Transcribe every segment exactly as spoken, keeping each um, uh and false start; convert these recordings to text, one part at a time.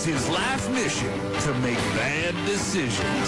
It's his life mission to make bad decisions.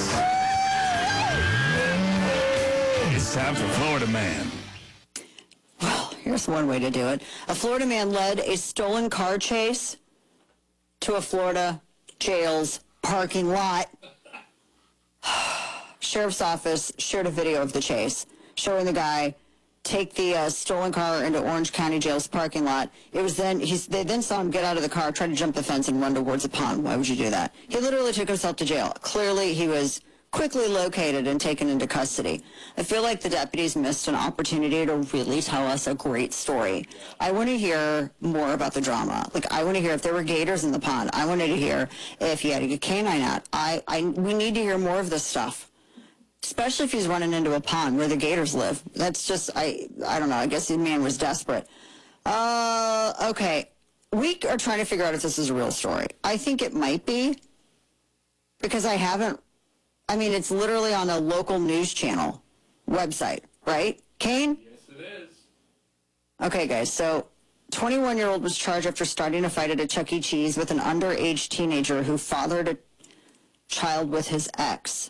It's time for Florida Man. Well, here's one way to do it. A Florida man led a stolen car chase to a Florida jail's parking lot. Sheriff's office shared a video of the chase, showing the guy take the uh, stolen car into Orange County Jail's parking lot. It was then, he's, they then saw him get out of the car, try to jump the fence and run towards a pond. Why would you do that? He literally took himself to jail. Clearly, he was quickly located and taken into custody. I feel like the deputies missed an opportunity to really tell us a great story. I want to hear more about the drama. Like, I want to hear if there were gators in the pond. I wanted to hear if he had a canine out. I, I, we need to hear more of this stuff, especially if he's running into a pond where the gators live. That's just, I, I don't know. I guess the man was desperate. Uh, okay. We are trying to figure out if this is a real story. I think it might be, because I haven't, I mean, it's literally on a local news channel website, right? Kane? Yes, it is. Okay, guys, so twenty-one-year-old was charged after starting a fight at a Chuck E. Cheese with an underage teenager who fathered a child with his ex.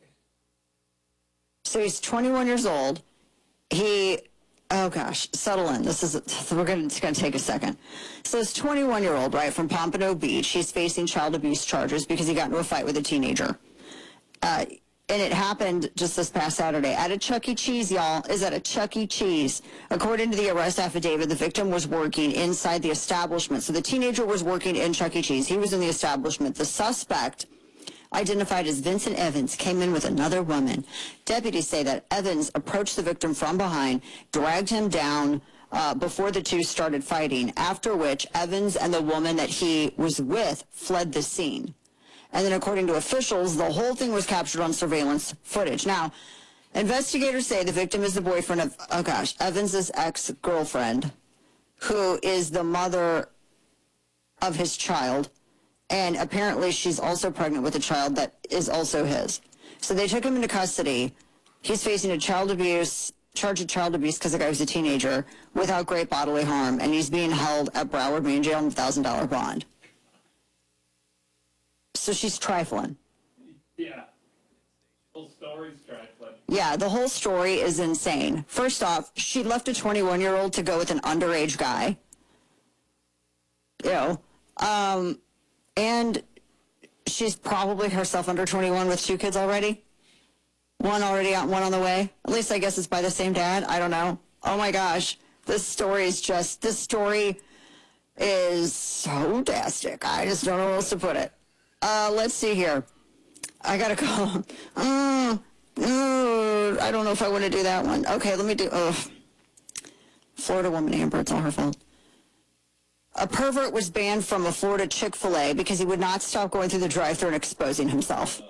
So he's twenty-one years old. He, oh gosh, settle in. This is, we're going to, it's going to take a second. So this twenty-one-year-old, right, from Pompano Beach, he's facing child abuse charges because he got into a fight with a teenager. Uh, and it happened just this past Saturday at a Chuck E. Cheese, y'all. Is at a Chuck E. Cheese. According to the arrest affidavit, the victim was working inside the establishment. So the teenager was working in Chuck E. Cheese. He was in the establishment. The suspect, identified as Vincent Evans, came in with another woman. Deputies say that Evans approached the victim from behind, dragged him down uh, before the two started fighting, after which Evans and the woman that he was with fled the scene. And then according to officials, the whole thing was captured on surveillance footage. Now, investigators say the victim is the boyfriend of, oh gosh, Evans's ex-girlfriend, who is the mother of his child. And apparently she's also pregnant with a child that is also his. So they took him into custody. He's facing a child abuse, charge of child abuse because the guy was a teenager, without great bodily harm. And he's being held at Broward Main Jail on a one thousand dollars bond. So she's trifling. Yeah. Whole story's trifling. Yeah, the whole story is insane. First off, she left a twenty-one-year-old to go with an underage guy. You know, um, and she's probably herself under twenty-one with two kids already. One already out, one on the way. At least I guess it's by the same dad. I don't know. Oh my gosh. This story is just, this story is so drastic. I just don't know where else to put it. Uh, let's see here. I gotta go. Uh, uh, I don't know if I want to do that one. Okay, let me do, uh, Florida woman, Amber, it's all her fault. A pervert was banned from a Florida Chick-fil-A because he would not stop going through the drive-thru and exposing himself.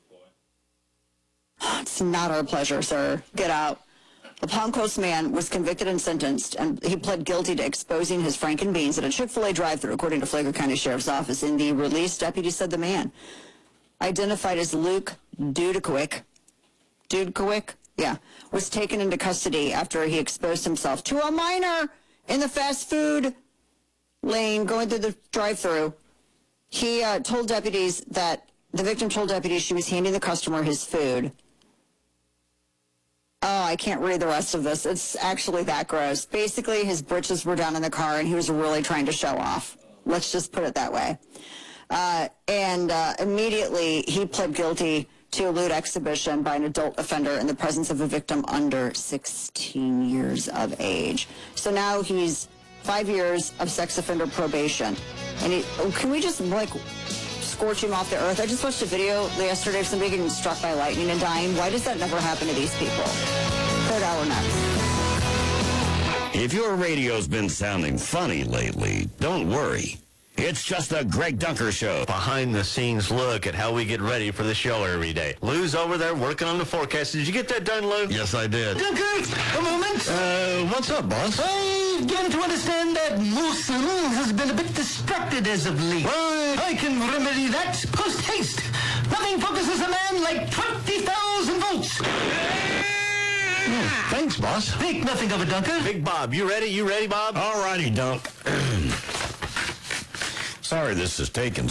It's not our pleasure, sir. Get out. The Palm Coast man was convicted and sentenced, and he pled guilty to exposing his Franken beans at a Chick-fil-A drive-thru, according to Flagler County Sheriff's Office. In the release, deputies said the man, identified as Luke Dudkowick, Dudkowick, yeah, was taken into custody after he exposed himself to a minor in the fast food lane going through the drive-thru. He uh, told deputies that, the victim told deputies she was handing the customer his food. Oh, I can't read the rest of this. It's actually that gross. Basically, his britches were down in the car, and he was really trying to show off. Let's just put it that way. Uh, and uh, immediately, he pled guilty to a lewd exhibition by an adult offender in the presence of a victim under sixteen years of age. So now he's five years of sex offender probation. And he, oh, can we just, like, scorch him off the earth? I just watched a video yesterday of somebody getting struck by lightning and dying. Why does that never happen to these people? Third hour next. If your radio's been sounding funny lately, don't worry. It's just the Greg Dunker Show. Behind-the-scenes look at how we get ready for the show every day. Lou's over there working on the forecast. Did you get that done, Lou? Yes, I did. Dunker, a moment. Uh, what's up, boss? I begin to understand that Mosul has been a bit distracted as of late. What? I can remedy that post-haste. Nothing focuses a man like twenty thousand volts. Oh, thanks, boss. Think nothing of it, Dunker. Big Bob, you ready? You ready, Bob? All righty, Dunk. Sorry this is taking